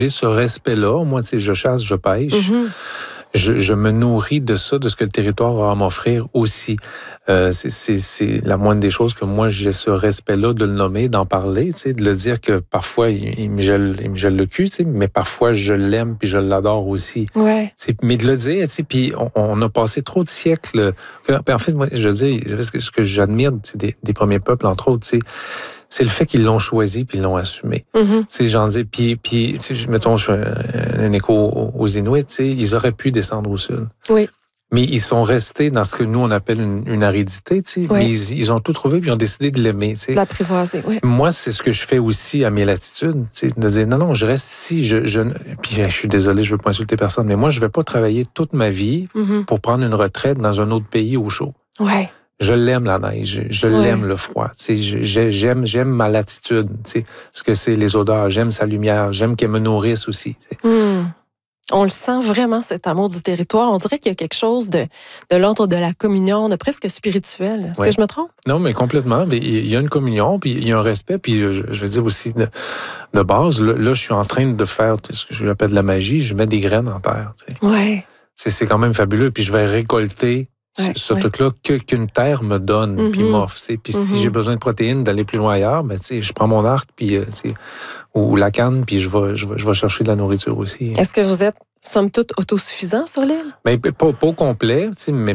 J'ai ce respect-là. Moi, tu sais, je chasse, je pêche. Mm-hmm. Je me nourris de ça, de ce que le territoire a à m'offrir aussi. C'est la moindre des choses que moi, j'ai ce respect-là de le nommer, d'en parler, tu sais, de le dire que parfois, il me gèle le cul, tu sais, mais parfois, je l'aime puis je l'adore aussi. Ouais. Mais de le dire, tu sais, puis on a passé trop de siècles. En fait, moi, je veux dire, ce que j'admire des premiers peuples, entre autres, tu sais, c'est le fait qu'ils l'ont choisi puis ils l'ont assumé. Mm-hmm. Tu sais, j'en dis, puis mettons, je fais un écho aux Inuits, tu sais, ils auraient pu descendre au sud. Oui. Mais ils sont restés dans ce que nous, on appelle une aridité, tu sais. Oui. Mais ils ont tout trouvé puis ils ont décidé de l'aimer, tu sais. L'apprivoiser, oui. Moi, c'est ce que je fais aussi à mes latitudes, tu sais, de dire, non, je reste ici, puis je suis désolé, je veux pas insulter personne, mais moi, je vais pas travailler toute ma vie pour prendre une retraite dans un autre pays au chaud. Ouais. Je l'aime, la neige. Je l'aime, le froid. J'aime ma latitude. Ce que c'est les odeurs. J'aime sa lumière. J'aime qu'elle me nourrisse aussi. On le sent vraiment, cet amour du territoire. On dirait qu'il y a quelque chose de l'ordre de la communion, de presque spirituel. Est-ce que je me trompe? Non, mais complètement. Mais il y a une communion, puis il y a un respect, puis je veux dire aussi de base. Là, je suis en train de faire ce que j'appelle de la magie. Je mets des graines en terre. Oui. C'est quand même fabuleux. Puis je vais récolter ce truc-là qu'une terre me donne puis m'offre. Puis si j'ai besoin de protéines, d'aller plus loin ailleurs, ben, je prends mon arc puis ou la canne, puis je vais chercher de la nourriture aussi. Est-ce que vous êtes, somme toute, autosuffisant sur l'île? Ben, pas au complet, mais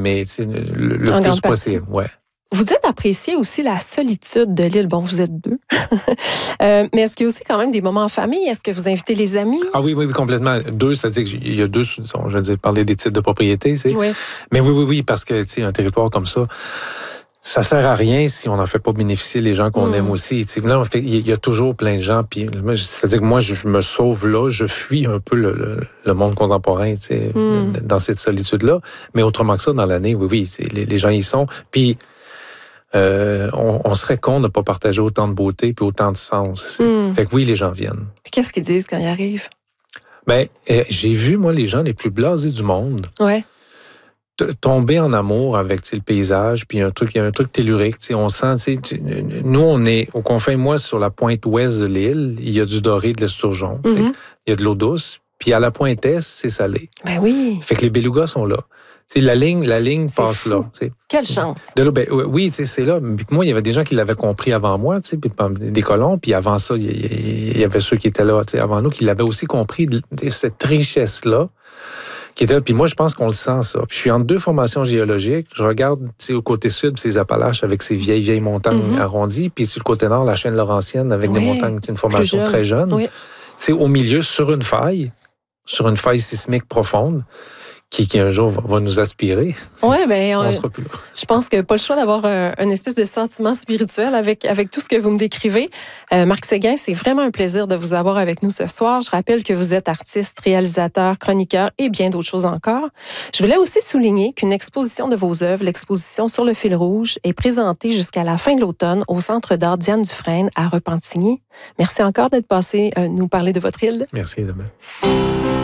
le plus possible. Ouais. Vous dites apprécier aussi la solitude de l'île. Bon, vous êtes deux. Mais est-ce qu'il y a aussi quand même des moments en famille? Est-ce que vous invitez les amis? Ah oui, complètement. Deux, c'est-à-dire qu'il y a deux, je veux dire, parler des titres de propriété, tu sais. Oui. Mais oui, parce que, tu sais, un territoire comme ça, ça sert à rien si on n'en fait pas bénéficier les gens qu'on aime aussi. Tu sais, là, il y a toujours plein de gens, puis c'est-à-dire que moi, je me sauve là, je fuis un peu le monde contemporain, tu sais, dans cette solitude-là. Mais autrement que ça, dans l'année, oui, les gens y sont. Puis, on serait con de ne pas partager autant de beauté puis autant de sens. Fait que oui, les gens viennent. Puis qu'est-ce qu'ils disent quand ils arrivent? Ben, j'ai vu, moi, les gens les plus blasés du monde tomber en amour avec le paysage, puis il y a un truc tellurique. On sent, nous, on est au confin, moi, sur la pointe ouest de l'île, il y a du doré, de l'esturgeon. Il y a de l'eau douce. Puis à la pointe est, c'est salé. Ben oui. Fait que les belugas sont là. La ligne passe fou. là. Quelle chance. De là, oui, c'est là. Puis moi, il y avait des gens qui l'avaient compris avant moi, des colons. Puis avant ça, il y avait ceux qui étaient là avant nous qui l'avaient aussi compris, cette richesse-là. Qui était là. Puis moi, je pense qu'on le sent, ça. Puis je suis entre deux formations géologiques. Je regarde au côté sud, ces Appalaches avec ces vieilles montagnes arrondies. Puis sur le côté nord, la chaîne laurentienne avec des montagnes, une formation très jeune. Oui. Au milieu, sur une faille sismique profonde, qui un jour va nous aspirer. Oui, bien, on sera plus là. Je pense que pas le choix d'avoir un espèce de sentiment spirituel avec tout ce que vous me décrivez. Marc Séguin, c'est vraiment un plaisir de vous avoir avec nous ce soir. Je rappelle que vous êtes artiste, réalisateur, chroniqueur et bien d'autres choses encore. Je voulais aussi souligner qu'une exposition de vos œuvres, l'exposition Sur le fil rouge, est présentée jusqu'à la fin de l'automne au Centre d'art Diane Dufresne à Repentigny. Merci encore d'être passé nous parler de votre île. Merci, demain.